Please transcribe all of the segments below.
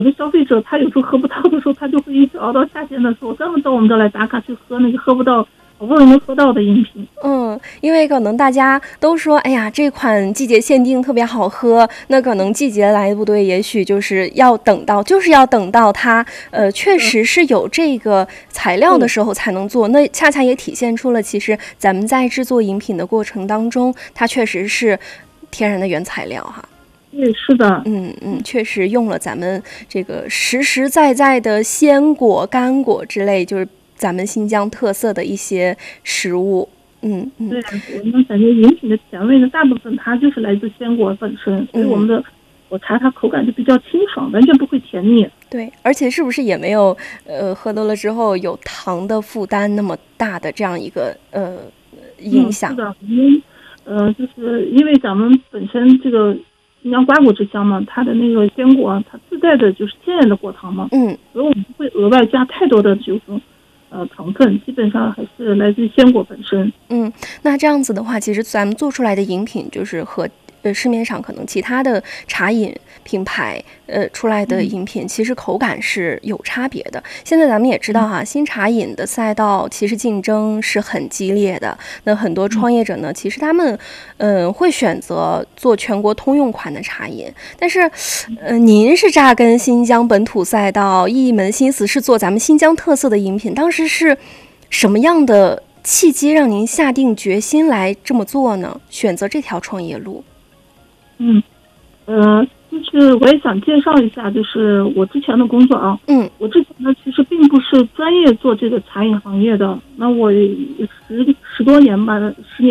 有的消费者他有时候喝不到的时候，他就会一直熬到夏天的时候，专门到我们这来打卡去喝那个喝不到，好不容易能喝到的饮品。 因为可能大家都说，哎呀，这款季节限定特别好喝，那可能季节来不对，也许就是要等到它，确实是有这个材料的时候才能做。那恰恰也体现出了，其实咱们在制作饮品的过程当中，它确实是天然的原材料哈。 对，是的， 确实用了咱们这个实实在在的鲜果、干果之类，就是咱们新疆特色的一些食物。 对，我们感觉饮品的甜味呢，大部分它就是来自鲜果本身，所以我查它口感就比较清爽，完全不会甜腻。 对，而且是不是也没有喝多了之后有糖的负担那么大的这样一个影响？ 是的，就是因为咱们本身这个新疆瓜果之乡嘛，它的那个鲜果它自带的就是天然的果糖嘛，所以我们不会额外加太多的就是糖分，基本上还是来自鲜果本身。 那这样子的话，其实咱们做出来的饮品就是和市面上可能其他的茶饮品牌出来的饮品，其实口感是有差别的。现在咱们也知道哈，新茶饮的赛道其实竞争是很激烈的。那很多创业者呢，其实他们会选择做全国通用款的茶饮，但是您是扎根新疆本土赛道，一门心思是做咱们新疆特色的饮品，当时是什么样的契机让您下定决心来这么做呢？选择这条创业路？ 就是我也想介绍一下，就是我之前的工作啊。我之前呢其实并不是专业做这个茶饮行业的，那我十多年吧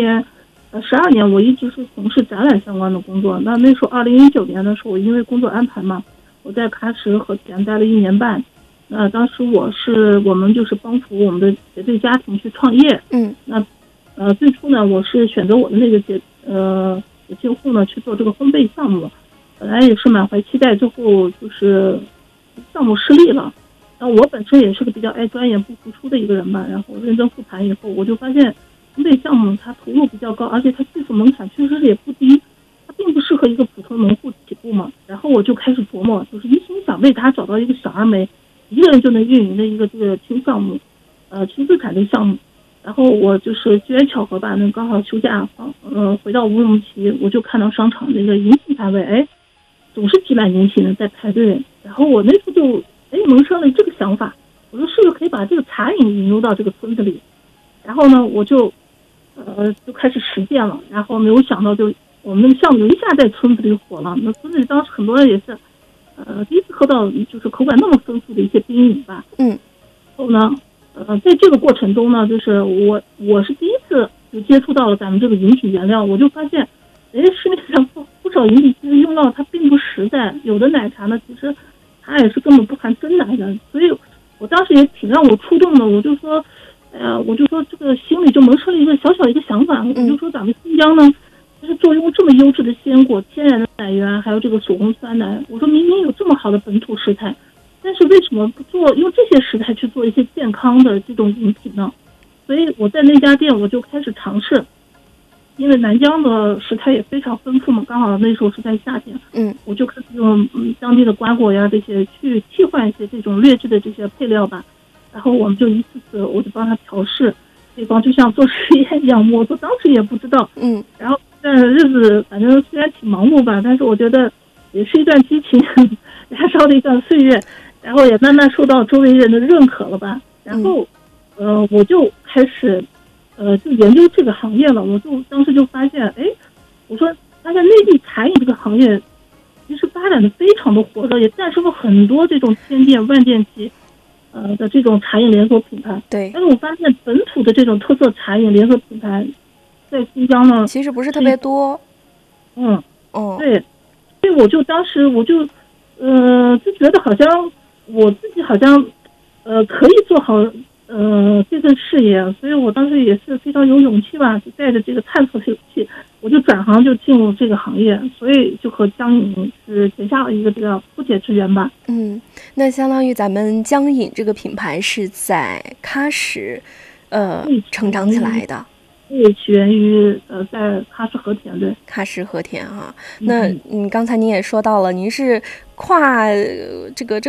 ，12年，我一直是从事展览相关的工作。那时候2019年的时候，我因为工作安排嘛，我在喀什和田待了1年半。那当时我们就是帮扶我们的结对家庭去创业。最初呢，我是选择我的那个结对户呢去做这个烘焙项目，本来也是满怀期待，最后就是项目失利了。那我本身也是个比较爱钻研不服输的一个人吧，然后认真复盘以后，我就发现烘焙项目它投入比较高，而且它技术门槛确实也不低，它并不适合一个普通农户起步嘛。然后我就开始琢磨，就是一心想为他找到一个小而美，一个人就能运营的一个这个轻项目，轻资产的项目。然后我就是机缘巧合吧，刚好休假，回到乌鲁木齐，我就看到商场那个饮品摊位，总是挤满年轻人在排队。然后我那时候就萌生了这个想法，我说是不是可以把这个茶饮引入到这个村子里？然后呢，我就开始实践了。然后没有想到，就我们那个项目就一下在村子里火了。那村子里当时很多人也是第一次喝到就是口感那么丰富的一些冰饮吧。然后呢，在这个过程中呢，就是我是第一次就接触到了咱们这个饮品原料，我就发现，市面上不少饮品其实用料它并不实在，有的奶茶呢，其实它也是根本不含真奶的。所以我当时也挺让我触动的，我就说这个心里就萌生了一个小小一个想法，我就说咱们新疆呢，就是做用这么优质的鲜果、天然的奶源，还有这个手工酸奶，我说明明有这么好的本土食材，但是为什么不用这些食材去做一些健康的这种饮品呢？所以我在那家店我就开始尝试，因为南疆的食材也非常丰富嘛，刚好那时候是在夏天，我就开始用当地的瓜果呀这些去替换一些这种劣质的这些配料吧，然后我们就一次次我就帮他调试，对方就像做实验一样，我当时也不知道，然后但日子反正虽然挺忙碌吧，但是我觉得也是一段激情燃烧的一段岁月，然后也慢慢受到周围人的认可了吧，然后我就开始就研究这个行业了。我就当时就发现，我说发现内地茶饮这个行业其实发展的非常的火热，也诞生了很多这种千店万店级的这种茶饮连锁品牌。 对， 但是我发现本土的这种特色茶饮连锁品牌在新疆呢其实不是特别多。 对，所以我就当时就觉得好像我自己好像可以做好这份事业，所以我当时也是非常有勇气吧，就带着这个探索的勇气，我就转行就进入这个行业，所以就和江饮是结下了一个这个不解之缘吧。 那相当于咱们江饮这个品牌是在喀什成长起来的。 对，起源于在喀什和田。对， 喀什和田哈。那刚才您也说到了，您是跨这个